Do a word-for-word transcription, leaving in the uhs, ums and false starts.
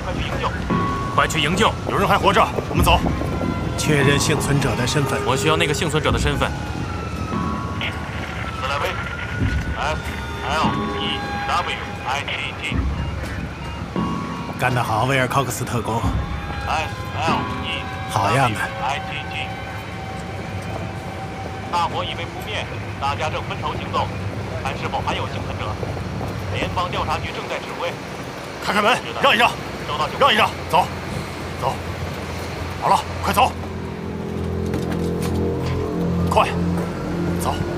快去营救！ 快去营救！ 有人还活着，我们走。 确认幸存者的身份。 我需要那个幸存者的身份。 斯莱威 ，S L E W I T T。 干得好，威尔考克斯特工。 S L E 好样的 I T T。大火已被扑灭，大家正分头行动，看是否还有幸存者。联邦调查局正在指挥。 开开门，让一让，让一让，走，走。好了，快走，快，走。